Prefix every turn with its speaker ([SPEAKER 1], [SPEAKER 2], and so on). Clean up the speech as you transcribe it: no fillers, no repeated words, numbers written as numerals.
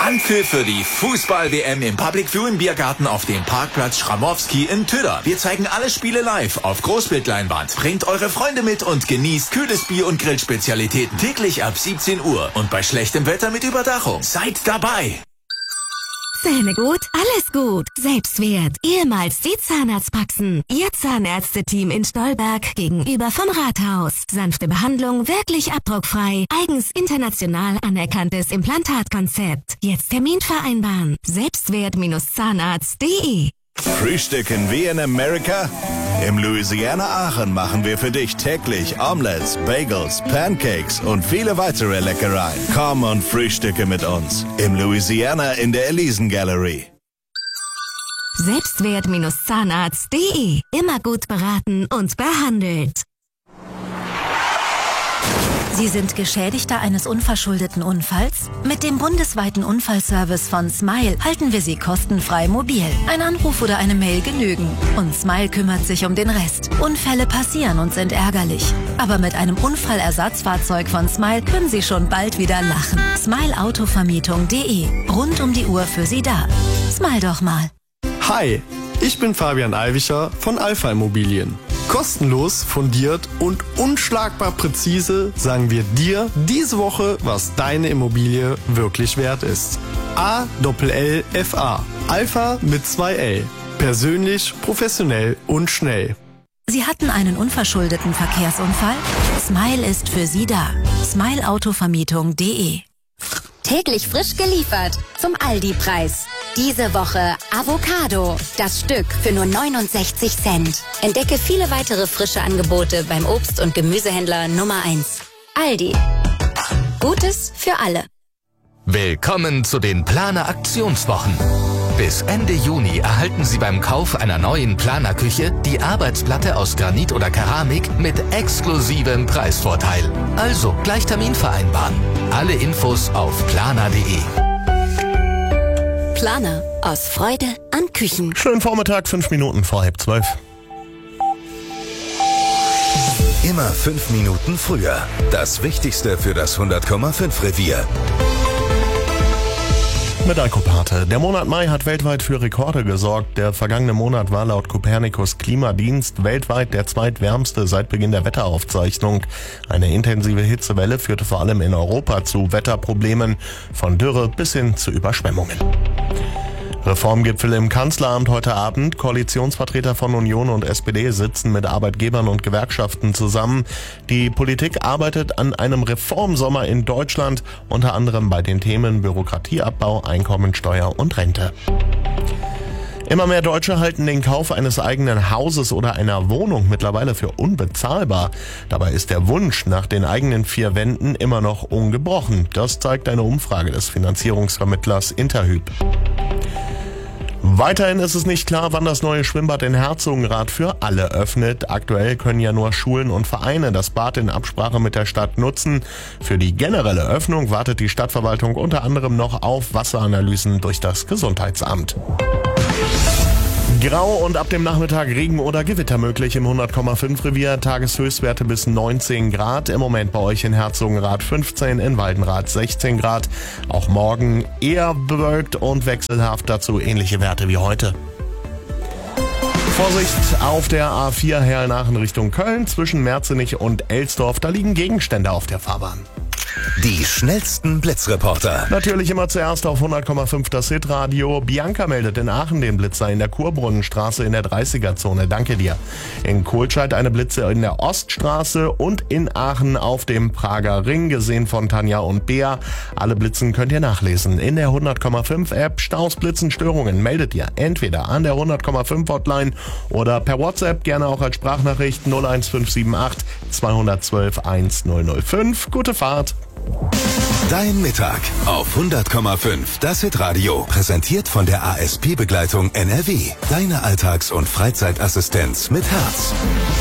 [SPEAKER 1] Anpfiff für die Fußball-WM im Public View im Biergarten auf dem Parkplatz Schramowski in Töder. Wir zeigen alle Spiele live auf Großbildleinwand. Bringt eure Freunde mit und genießt kühles Bier und Grillspezialitäten täglich ab 17 Uhr und bei schlechtem Wetter mit Überdachung. Seid dabei!
[SPEAKER 2] Zähne gut, alles gut. Selbstwert, ehemals die Zahnarztpraxen. Ihr Zahnärzte-Team in Stolberg gegenüber vom Rathaus. Sanfte Behandlung, wirklich abdruckfrei. Eigens international anerkanntes Implantatkonzept. Jetzt Termin vereinbaren. Selbstwert-zahnarzt.de.
[SPEAKER 3] Frühstücken wie in Amerika? Im Louisiana Aachen machen wir für dich täglich Omelettes, Bagels, Pancakes und viele weitere Leckereien. Komm und frühstücke mit uns. Im Louisiana in der Elisen Gallery.
[SPEAKER 2] Selbstwert-zahnarzt.de. Immer gut beraten und behandelt. Sie sind Geschädigter eines unverschuldeten Unfalls? Mit dem bundesweiten Unfallservice von Smile halten wir Sie kostenfrei mobil. Ein Anruf oder eine Mail genügen. Und Smile kümmert sich um den Rest. Unfälle passieren und sind ärgerlich. Aber mit einem Unfallersatzfahrzeug von Smile können Sie schon bald wieder lachen. Smileautovermietung.de. Rund um die Uhr für Sie da. Smile doch mal.
[SPEAKER 4] Hi, ich bin Fabian Alwischer von Alpha Immobilien. Kostenlos, fundiert und unschlagbar präzise sagen wir dir diese Woche, was deine Immobilie wirklich wert ist. ALLFA. Alpha mit 2 L. Persönlich, professionell und schnell.
[SPEAKER 2] Sie hatten einen unverschuldeten Verkehrsunfall? Smile ist für Sie da. Smileautovermietung.de.
[SPEAKER 5] Täglich frisch geliefert zum Aldi-Preis. Diese Woche Avocado. Das Stück für nur 69 Cent. Entdecke viele weitere frische Angebote beim Obst- und Gemüsehändler Nummer 1. Aldi. Gutes für alle.
[SPEAKER 6] Willkommen zu den Planer Aktionswochen. Bis Ende Juni erhalten Sie beim Kauf einer neuen Planerküche die Arbeitsplatte aus Granit oder Keramik mit exklusivem Preisvorteil. Also gleich Termin vereinbaren. Alle Infos auf planer.de.
[SPEAKER 5] Planer. Aus Freude an Küchen.
[SPEAKER 7] Schönen Vormittag, 5 Minuten vor 11:30.
[SPEAKER 3] Immer 5 Minuten früher. Das Wichtigste für das 100,5 Revier.
[SPEAKER 7] Mit Eiko Pate. Der Monat Mai hat weltweit für Rekorde gesorgt. Der vergangene Monat war laut Copernicus Klimadienst weltweit der zweitwärmste seit Beginn der Wetteraufzeichnung. Eine intensive Hitzewelle führte vor allem in Europa zu Wetterproblemen, von Dürre bis hin zu Überschwemmungen. Reformgipfel im Kanzleramt heute Abend. Koalitionsvertreter von Union und SPD sitzen mit Arbeitgebern und Gewerkschaften zusammen. Die Politik arbeitet an einem Reformsommer in Deutschland, unter anderem bei den Themen Bürokratieabbau, Einkommensteuer und Rente. Immer mehr Deutsche halten den Kauf eines eigenen Hauses oder einer Wohnung mittlerweile für unbezahlbar. Dabei ist der Wunsch nach den eigenen 4 Wänden immer noch ungebrochen. Das zeigt eine Umfrage des Finanzierungsvermittlers Interhyp. Weiterhin ist es nicht klar, wann das neue Schwimmbad in Herzogenrath für alle öffnet. Aktuell können ja nur Schulen und Vereine das Bad in Absprache mit der Stadt nutzen. Für die generelle Öffnung wartet die Stadtverwaltung unter anderem noch auf Wasseranalysen durch das Gesundheitsamt. Grau und ab dem Nachmittag Regen oder Gewitter möglich im 100,5 Revier. Tageshöchstwerte bis 19 Grad. Im Moment bei euch in Herzogenrath 15, in Waldenrath 16 Grad. Auch morgen eher bewölkt und wechselhaft, dazu ähnliche Werte wie heute. Vorsicht auf der A4 Herrnhagen Richtung Köln zwischen Merzenich und Elsdorf. Da liegen Gegenstände auf der Fahrbahn.
[SPEAKER 3] Die schnellsten Blitzreporter.
[SPEAKER 7] Natürlich immer zuerst auf 100,5 das Hitradio. Bianca meldet in Aachen den Blitzer in der Kurbrunnenstraße in der 30er-Zone. Danke dir. In Kohlscheid eine Blitze in der Oststraße und in Aachen auf dem Prager Ring, gesehen von Tanja und Bea. Alle Blitzen könnt ihr nachlesen. In der 100,5 App Staus, Blitzen, Störungen meldet ihr entweder an der 100,5 Hotline oder per WhatsApp, gerne auch als Sprachnachricht 01578 212 1005. Gute Fahrt.
[SPEAKER 3] Dein Mittag auf 100,5 das Hitradio. Präsentiert von der ASP-Begleitung NRW. Deine Alltags- und Freizeitassistenz mit Herz.